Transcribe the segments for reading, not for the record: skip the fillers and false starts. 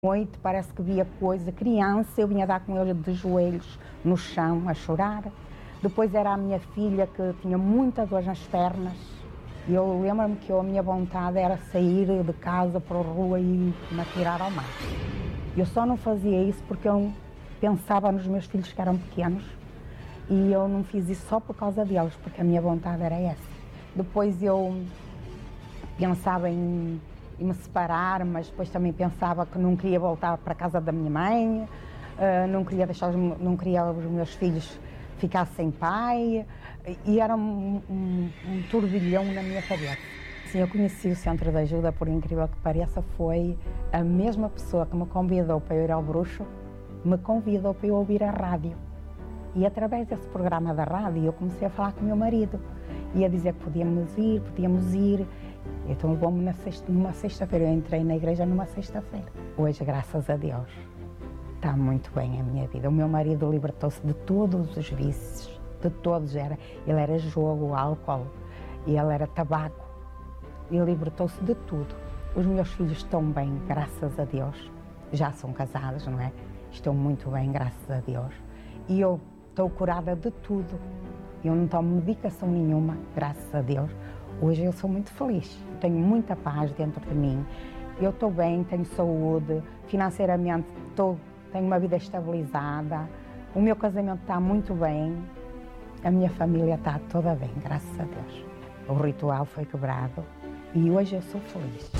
noite, parece que via coisa, criança, eu vinha dar com ele de joelhos no chão a chorar. Depois era a minha filha que tinha muita dor nas pernas. E eu lembro-me que a minha vontade era sair de casa para a rua e me atirar ao mar. Eu só não fazia isso porque eu pensava nos meus filhos que eram pequenos e eu não fiz isso só por causa deles, porque a minha vontade era essa. Depois eu pensava em me separar, mas depois também pensava que não queria voltar para a casa da minha mãe, não queria os meus filhos ficar sem pai, e era um turbilhão na minha cabeça. Sim, eu conheci o Centro de Ajuda, por incrível que pareça, foi a mesma pessoa que me convidou para eu ir ao Bruxo, me convidou para eu ouvir a rádio. E através desse programa da rádio eu comecei a falar com o meu marido, e a dizer que podíamos ir. Então levou-me numa sexta-feira, eu entrei na igreja numa sexta-feira. Hoje, graças a Deus, está muito bem a minha vida. O meu marido libertou-se de todos os vícios, de todos. Ele era jogo, álcool, e ele era tabaco. E libertou-se de tudo. Os meus filhos estão bem, graças a Deus. Já são casados, não é? Estão muito bem, graças a Deus. E eu estou curada de tudo. Eu não tomo medicação nenhuma, graças a Deus. Hoje eu sou muito feliz, tenho muita paz dentro de mim, eu estou bem, tenho saúde, financeiramente tenho uma vida estabilizada, o meu casamento está muito bem, a minha família está toda bem, graças a Deus. O ritual foi quebrado e hoje eu sou feliz.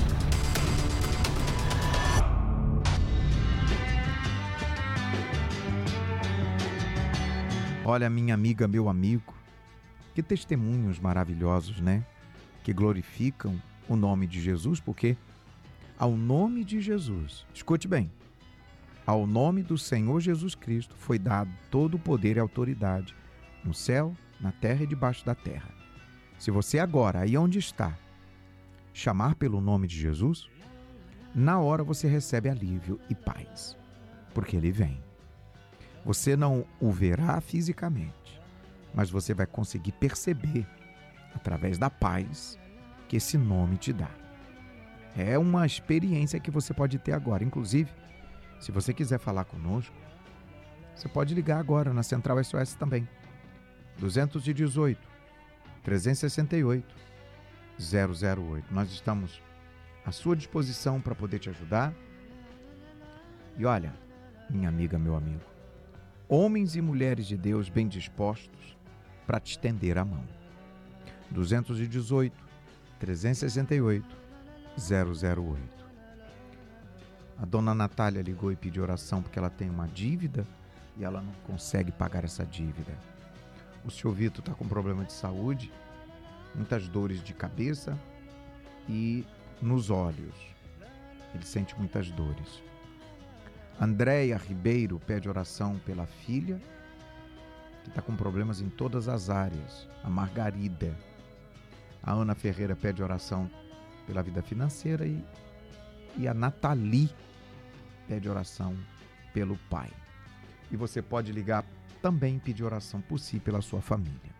Olha, minha amiga, meu amigo, que testemunhos maravilhosos, né? Que glorificam o nome de Jesus, porque ao nome de Jesus, escute bem, ao nome do Senhor Jesus Cristo foi dado todo o poder e autoridade no céu, na terra e debaixo da terra. Se você agora, aí onde está, chamar pelo nome de Jesus, na hora você recebe alívio e paz, porque Ele vem. Você não o verá fisicamente, mas você vai conseguir perceber através da paz que esse nome te dá. É uma experiência que você pode ter agora. Inclusive, se você quiser falar conosco, você pode ligar agora na Central SOS também. 218 368 008. Nós estamos à sua disposição para poder te ajudar. E olha, minha amiga, meu amigo, homens e mulheres de Deus bem dispostos para te estender a mão. 218 368 008. A dona Natália ligou e pediu oração porque ela tem uma dívida e ela não consegue pagar essa dívida. O senhor Vitor está com problema de saúde, muitas dores de cabeça e nos olhos. Ele sente muitas dores. Andréia Ribeiro pede oração pela filha, que está com problemas em todas as áreas. A Margarida. A Ana Ferreira pede oração pela vida financeira e a Nathalie pede oração pelo pai. E você pode ligar também e pedir oração por si e pela sua família.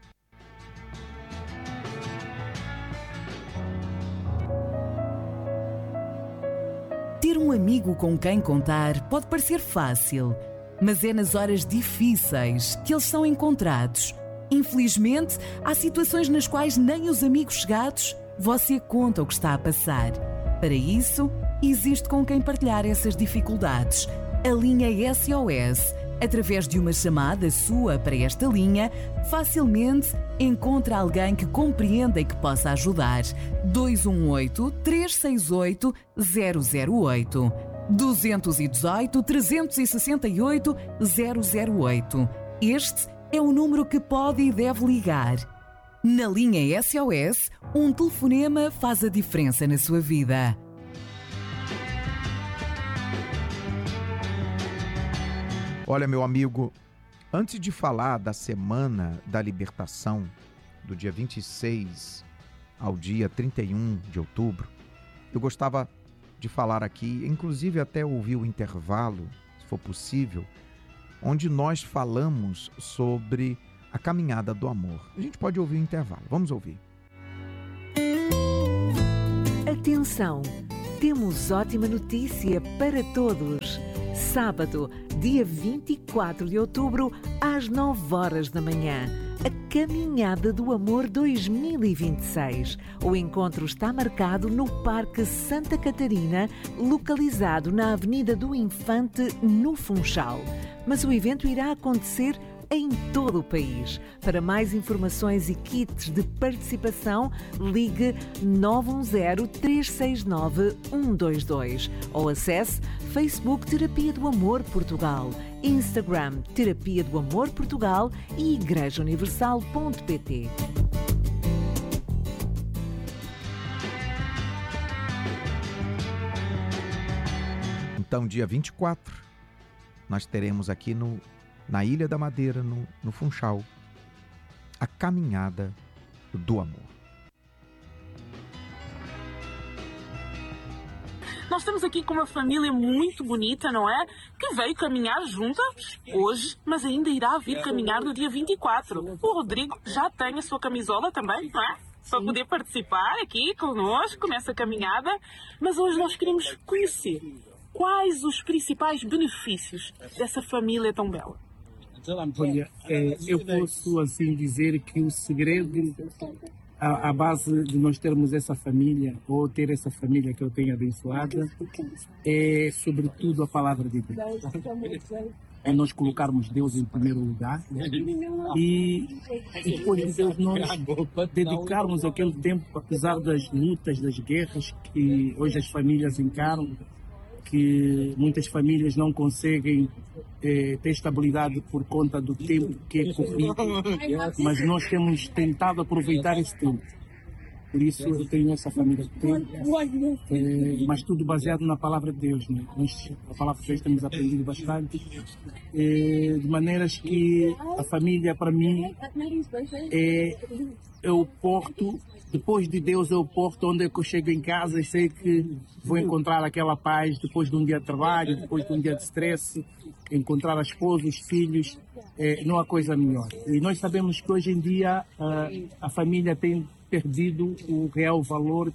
Ter um amigo com quem contar pode parecer fácil, mas é nas horas difíceis que eles são encontrados. Infelizmente, há situações nas quais nem os amigos chegados você conta o que está a passar. Para isso, existe com quem partilhar essas dificuldades. A linha SOS, através de uma chamada sua para esta linha, facilmente encontra alguém que compreenda e que possa ajudar. 218-368-008. 218-368-008. Este é o número que pode e deve ligar. Na linha SOS, um telefonema faz a diferença na sua vida. Olha, meu amigo, antes de falar da Semana da Libertação, do dia 26 ao dia 31 de outubro, eu gostava de falar aqui, inclusive até ouvir o intervalo, se for possível, onde nós falamos sobre a caminhada do amor. A gente pode ouvir o intervalo. Vamos ouvir. Atenção! temos ótima notícia para todos. Sábado, dia 24 de outubro, às 9 horas da manhã. A Caminhada do Amor 2026. O encontro está marcado no Parque Santa Catarina, localizado na Avenida do Infante, no Funchal. Mas o evento irá acontecer em todo o país. Para mais informações e kits de participação, ligue 910-369-122 ou acesse Facebook Terapia do Amor Portugal, Instagram Terapia do Amor Portugal e igrejauniversal.pt. Então, dia 24, nós teremos aqui na Ilha da Madeira, no Funchal, a Caminhada do Amor. Nós estamos aqui com uma família muito bonita, não é? Que veio caminhar junta hoje, mas ainda irá vir caminhar no dia 24. O Rodrigo já tem a sua camisola também, não é? Para poder participar aqui conosco nessa caminhada. Mas hoje nós queremos conhecer quais os principais benefícios dessa família tão bela. Olha, eu posso assim dizer que o segredo, a base de nós termos essa família, ou ter essa família que eu tenho abençoada, é sobretudo a palavra de Deus. É nós colocarmos Deus em primeiro lugar, né? E depois de Deus nós dedicarmos aquele tempo, apesar das lutas, das guerras que hoje as famílias encaram, que muitas famílias não conseguem ter estabilidade por conta do tempo que é corrido, mas nós temos tentado aproveitar esse tempo. Por isso eu tenho essa família que tenho, mas tudo baseado na palavra de Deus, né? A palavra de Deus temos aprendido bastante, de maneiras que a família para mim é o porto. Depois de Deus é o porto onde eu chego em casa e sei que vou encontrar aquela paz depois de um dia de trabalho, depois de um dia de stress, encontrar a esposa, os filhos, não há coisa melhor. E nós sabemos que hoje em dia a família tem perdido o real valor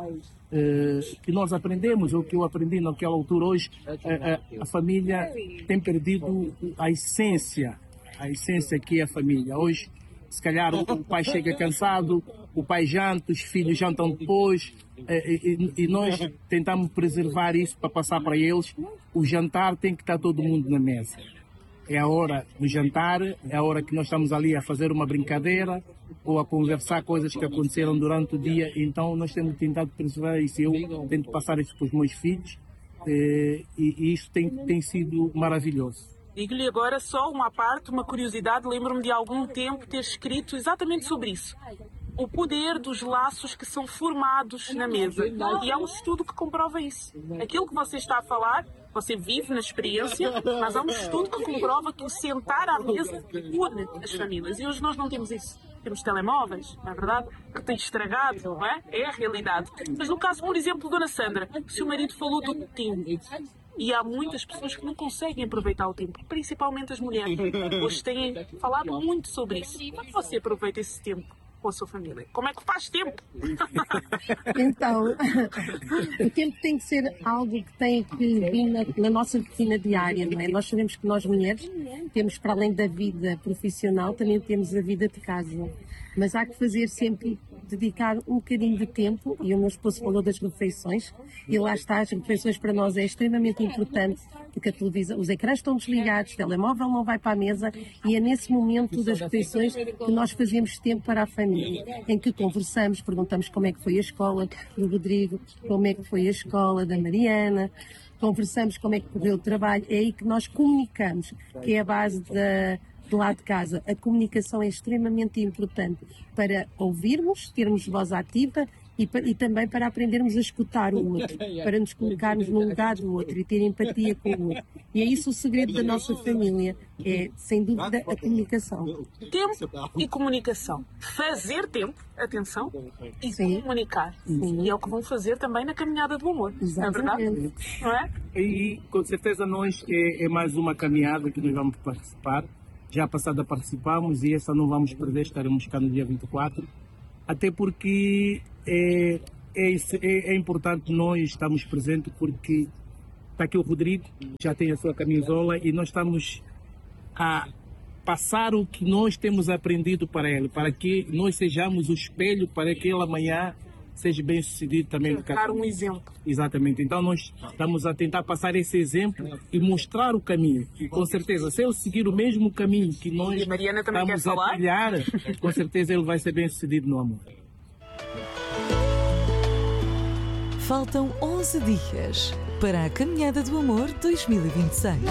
que nós aprendemos, ou que eu aprendi naquela altura. Hoje a família tem perdido a essência que é a família. Hoje, se calhar o pai chega cansado, o pai janta, os filhos jantam depois, e nós tentamos preservar isso para passar para eles. O jantar tem que estar todo mundo na mesa. É a hora do jantar, é a hora que nós estamos ali a fazer uma brincadeira ou a conversar coisas que aconteceram durante o dia. Então nós temos tentado preservar isso. Eu tento passar isso para os meus filhos, e isso tem sido maravilhoso. Digo-lhe agora só uma parte, uma curiosidade. Lembro-me de algum tempo ter escrito exatamente sobre isso. O poder dos laços que são formados na mesa. E há um estudo que comprova isso. Aquilo que você está a falar, você vive na experiência, mas há um estudo que comprova que o sentar à mesa une as famílias. E hoje nós não temos isso. Temos telemóveis, não é verdade? Que tem estragado, não é? É a realidade. Mas no caso, por exemplo, Dona Sandra, o seu marido falou do tempo. E há muitas pessoas que não conseguem aproveitar o tempo, principalmente as mulheres. Hoje têm falado muito sobre isso. Como é que você aproveita esse tempo com a sua família? Como é que faz tempo? Então, o tempo tem que ser algo que tem que vir na nossa rotina diária, não é? Nós sabemos que nós mulheres temos, para além da vida profissional, também temos a vida de casa. Mas há que fazer sempre, dedicar um bocadinho de tempo, e o meu esposo falou das refeições, e lá está, as refeições para nós é extremamente importante, porque a televisão, os ecrãs estão desligados, o telemóvel não vai para a mesa, e é nesse momento das refeições que nós fazemos tempo para a família, em que conversamos, perguntamos como é que foi a escola do Rodrigo, como é que foi a escola da Mariana, conversamos como é que correu o trabalho, é aí que nós comunicamos, que é a base do lado de casa. A comunicação é extremamente importante para ouvirmos, termos voz ativa e também para aprendermos a escutar o outro, para nos colocarmos no lugar do outro e ter empatia com o outro. E é isso o segredo da nossa família, é sem dúvida a comunicação. Tempo e comunicação. Fazer tempo, atenção, e Sim. comunicar. Sim. E é o que vão fazer também na Caminhada do Amor. Exatamente. É verdade? Não é? E com certeza nós é mais uma caminhada que nós vamos participar. Já a passada participamos e essa não vamos perder, estaremos cá no dia 24. Até porque é é importante nós estarmos presentes, porque está aqui o Rodrigo, já tem a sua camisola, e nós estamos a passar o que nós temos aprendido para ele, para que nós sejamos o espelho para que ele amanhã seja bem sucedido também. Dar um exemplo. Exatamente. Então nós estamos a tentar passar esse exemplo e mostrar o caminho. E com certeza, se ele seguir o mesmo caminho que nós estamos a trilhar, com certeza ele vai ser bem sucedido no amor. Faltam 11 dias para a Caminhada do Amor 2026.